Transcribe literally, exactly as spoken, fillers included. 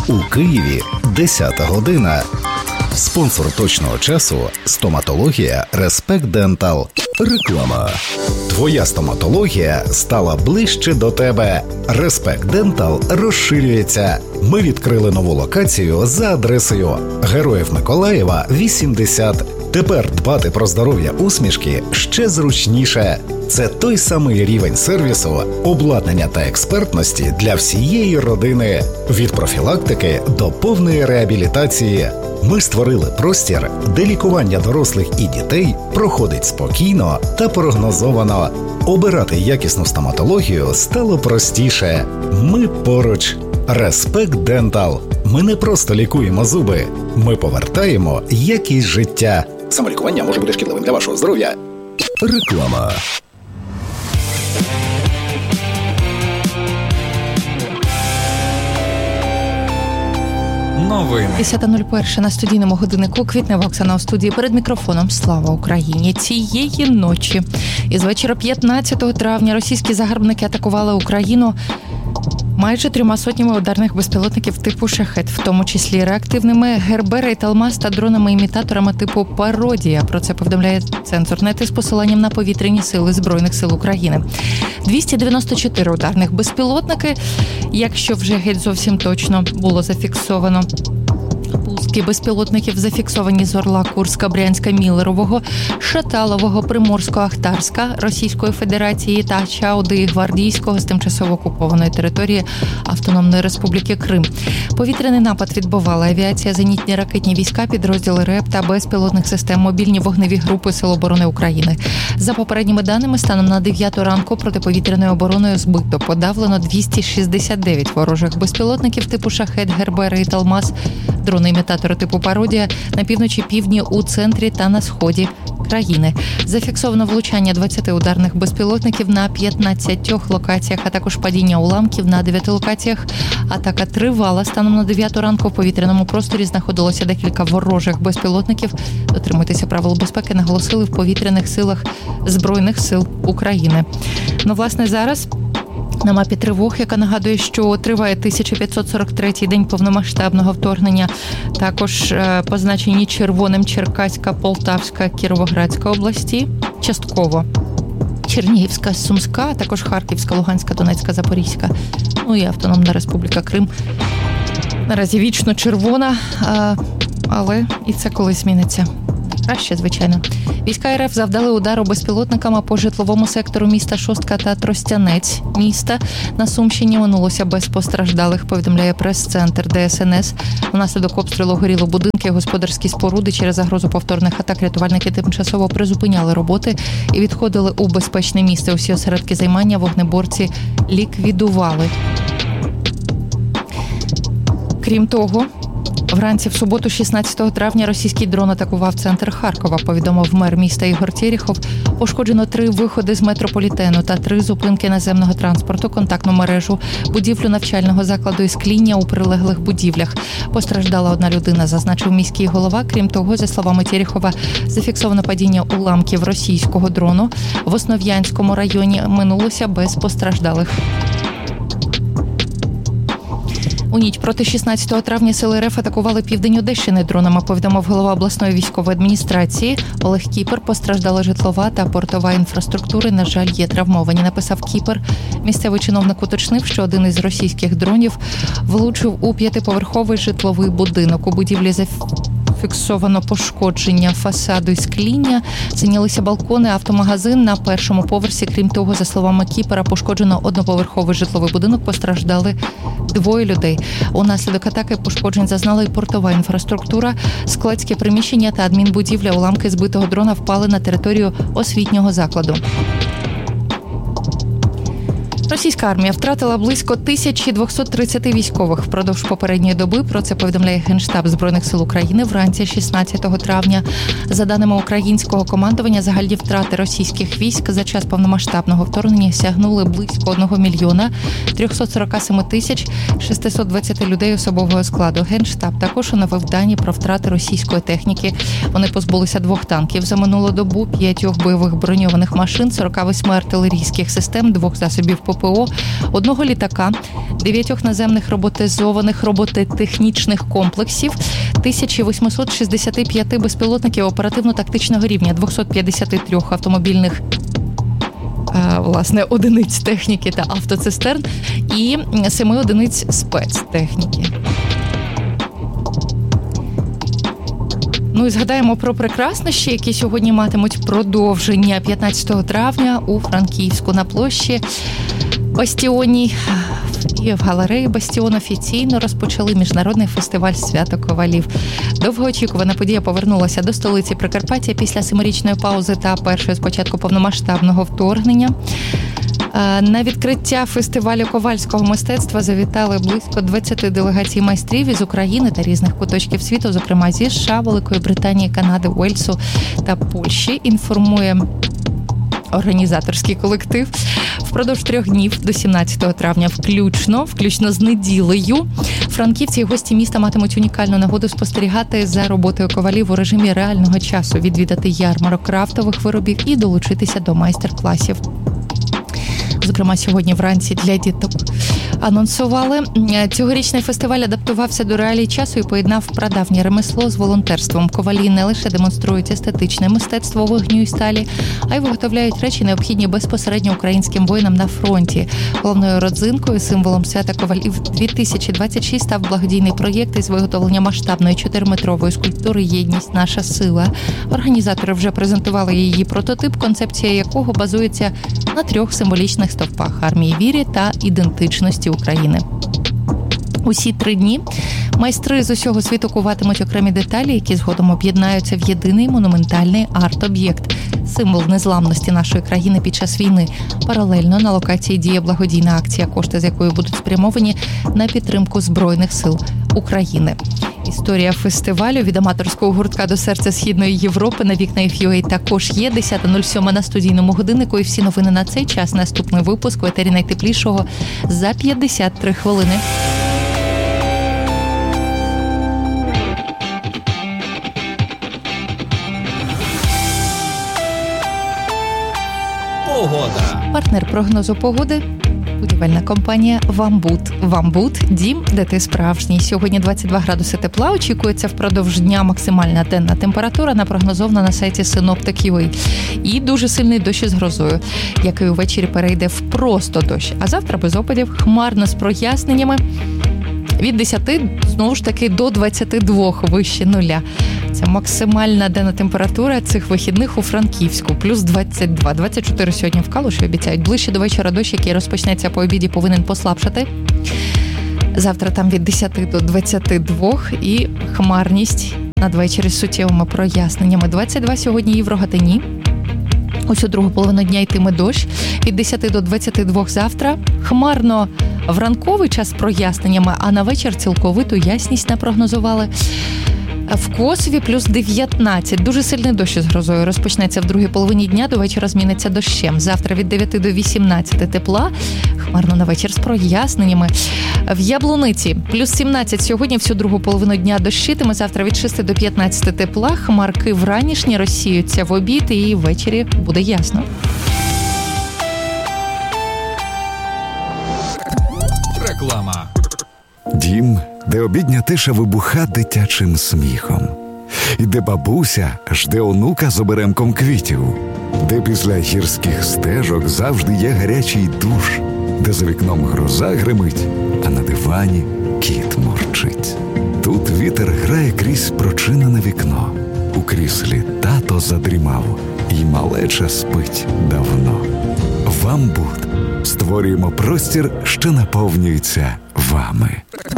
У Києві десята година. Спонсор точного часу – стоматологія Респект Дентал. Реклама. Твоя стоматологія стала ближче до тебе. Респект Дентал розширюється. Ми відкрили нову локацію за адресою Героїв Миколаєва, вісімдесят. Тепер дбати про здоров'я усмішки ще зручніше. Це той самий рівень сервісу, обладнання та експертності для всієї родини. Від профілактики до повної реабілітації. Ми створили простір, де лікування дорослих і дітей проходить спокійно та прогнозовано. Обирати якісну стоматологію стало простіше. Ми поруч. Респект Дентал. Ми не просто лікуємо зуби. Ми повертаємо якість життя. Самолікування може бути шкідливим для вашого здоров'я. Реклама. Новини. десята нуль один на студійному годиннику. Квітнева Оксана у студії. Перед мікрофоном. Слава Україні. Цієї ночі із вечора п'ятнадцятого травня російські загарбники атакували Україну майже трьома сотнями ударних безпілотників типу «Шахед», в тому числі реактивними «Гербера» і «Талмас» та дронами-імітаторами типу «Пародія». Про це повідомляє Цензорнет із посиланням на повітряні сили Збройних сил України. двісті дев'яносто чотири ударних безпілотники, якщо вже геть зовсім точно, було зафіксовано. Пуски безпілотників зафіксовані з Орла, Курська, Брянська, Міллерового, Шаталового, Приморського, Ахтарська, Російської Федерації та Чауди і Гвардійського з тимчасово окупованої території Автономної Республіки Крим. Повітряний напад відбивала авіація, зенітні ракетні війська, підрозділи РЕП та безпілотних систем, мобільні вогневі групи Сил оборони України. За попередніми даними, станом на дев'яту ранку протиповітряною обороною збито, подавлено двісті шістдесят дев'ять ворожих безпілотників типу «Шахед», «Гербера» і «Талмас», дрони-імітатори типу «Пародія» на півночі, півдні, у центрі та на сході країни. Зафіксовано влучання двадцяти ударних безпілотників на п'ятнадцятьох локаціях, а також падіння уламків на дев'яти локаціях. Атака тривала. Станом на дев'яту ранку в повітряному просторі знаходилося декілька ворожих безпілотників. Дотримуйтеся правил безпеки, наголосили в повітряних силах Збройних сил України. Ну, власне, зараз на мапі тривог, яка нагадує, що триває тисяча п'ятсот сорок третій день повномасштабного вторгнення, також е, позначені червоним Черкаська, Полтавська, Кіровоградська області, частково Чернігівська, Сумська, а також Харківська, Луганська, Донецька, Запорізька, ну і Автономна Республіка Крим. Наразі вічно червона, е, але і це колись зміниться. Краще, звичайно. Війська РФ завдали удару безпілотниками по житловому сектору міста Шостка та Тростянець міста. На Сумщині минулося без постраждалих, повідомляє прес-центр Де Ес Ен Ес. Внаслідок обстрілу горіли будинки, господарські споруди. Через загрозу повторних атак рятувальники тимчасово призупиняли роботи і відходили у безпечне місце. Усі осередки займання вогнеборці ліквідували. Крім того, вранці в суботу, шістнадцятого травня, російський дрон атакував центр Харкова, повідомив мер міста Ігор Терехов. Пошкоджено три виходи з метрополітену та три зупинки наземного транспорту, контактну мережу, будівлю навчального закладу і скління у прилеглих будівлях. Постраждала одна людина, зазначив міський голова. Крім того, за словами Терехова, зафіксовано падіння уламків російського дрону в Основ'янському районі. Минулося без постраждалих. У ніч проти шістнадцятого травня сили РФ атакували південь Одещини дронами, повідомив голова обласної військової адміністрації Олег Кіпер. Постраждала житлова та портова інфраструктури. На жаль, є травмовані, написав Кіпер. Місцевий чиновник уточнив, що один із російських дронів влучив у п'ятиповерховий житловий будинок. У будівлі зафіксовано пошкодження фасаду і скління, зайнялися балкони, автомагазин на першому поверсі. Крім того, за словами Кіпера, пошкоджено одноповерховий житловий будинок, постраждали двоє людей. Унаслідок атаки пошкоджень зазнала і портова інфраструктура, складське приміщення та адмінбудівля. Уламки збитого дрона впали на територію освітнього закладу. Російська армія втратила близько тисяча двісті тридцять військових впродовж попередньої доби. Про це повідомляє Генштаб Збройних сил України вранці шістнадцятого травня. За даними українського командування, загальні втрати російських військ за час повномасштабного вторгнення сягнули близько одного мільйона трьохсот сорок сім тисяч шістсот двадцять людей особового складу. Генштаб також оновив дані про втрати російської техніки. Вони позбулися двох танків за минулу добу, п'ятьох бойових броньованих машин, сорок вісім артилерійських систем, двох засобів ППО ППО, одного літака, дев'ятьох наземних роботизованих робототехнічних комплексів, тисяча вісімсот шістдесят п'ять безпілотників оперативно-тактичного рівня, двісті п'ятдесят три автомобільних власне, одиниць техніки та автоцистерн і семи одиниць спецтехніки. Ну і згадаємо про прекраснощі, які сьогодні матимуть продовження п'ятнадцятого травня у Франківську на площі Бастіонній. І в галереї Бастіон офіційно розпочали міжнародний фестиваль «Свято ковалів». Довгоочікувана подія повернулася до столиці Прикарпаття після семирічної паузи та першої спочатку повномасштабного вторгнення. На відкриття фестивалю ковальського мистецтва завітали близько двадцять делегацій майстрів із України та різних куточків світу, зокрема зі США, Великої Британії, Канади, Уельсу та Польщі, інформує організаторський колектив. Впродовж трьох днів до сімнадцятого травня включно, включно з неділею, франківці і гості міста матимуть унікальну нагоду спостерігати за роботою ковалів у режимі реального часу, відвідати ярмарок крафтових виробів і долучитися до майстер-класів. Зокрема, сьогодні вранці для діток анонсували. Цьогорічний фестиваль адаптувався до реалій часу і поєднав прадавнє ремесло з волонтерством. Ковалі не лише демонструють естетичне мистецтво вогню і сталі, а й виготовляють речі, необхідні безпосередньо українським воїнам на фронті. Головною родзинкою, символом свята ковалів дві тисячі двадцять шість став благодійний проєкт із виготовлення масштабної чотириметрової скульптури «Єдність – наша сила». Організатори вже презентували її прототип, концепція якого базується на трьох символічних стовпах – армії, вірі та ідентичності України. Усі три дні майстри з усього світу куватимуть окремі деталі, які згодом об'єднаються в єдиний монументальний арт-об'єкт – символ незламності нашої країни під час війни. Паралельно на локації діє благодійна акція, кошти з якої будуть спрямовані на підтримку Збройних сил України. Історія фестивалю від аматорського гуртка до серця Східної Європи на вікна еф ю ей також є. десята нуль сім на студійному годиннику і всі новини на цей час. Наступний випуск в етері найтеплішого за п'ятдесят три хвилини. Погода. Партнер прогнозу погоди – будівельна компанія «Вамбут». «Вамбут» – дім, де ти справжній. Сьогодні двадцять два градуси тепла. Очікується впродовж дня максимальна денна температура, напрогнозована на сайті синоптик крапка ю а. І дуже сильний дощ із грозою, який увечері перейде в просто дощ. А завтра без опадів, хмарно з проясненнями. Від десяти, знову ж таки, до двадцяти двох вище нуля. Це максимальна денна температура цих вихідних у Франківську. Плюс двадцять два. двадцять чотири сьогодні в Калуші обіцяють. Ближче до вечора дощ, який розпочнеться по обіді, повинен послабшати. Завтра там від десяти до двадцяти двох і хмарність надвечір з суттєвими проясненнями. двадцять два сьогодні і в Рогатині. Ось у другу половину дня йтиме дощ. Від десяти до двадцяти двох завтра. Хмарно в ранковий час з проясненнями, а на вечір цілковиту ясність напрогнозували. В Косові плюс дев'ятнадцять. Дуже сильний дощ із грозою. Розпочнеться в другій половині дня, до вечора зміниться дощем. Завтра від дев'яти до вісімнадцяти тепла. Хмарно на вечір з проясненнями. В Яблуниці плюс сімнадцять сьогодні, всю другу половину дня дощитиме. Завтра від шести до п'ятнадцяти тепла. Хмарки вранішні розсіються в обід і ввечері буде ясно. Реклама. Дім, де обідня тиша вибуха дитячим сміхом. І де бабуся жде онука з оберемком квітів. Де після гірських стежок завжди є гарячий душ. Де за вікном гроза гримить, а на дивані кіт мурчить. Тут вітер грає крізь прочинене вікно. У кріслі тато задрімав, і малеча спить давно. «Вамбут» створюємо простір, що наповнюється вами.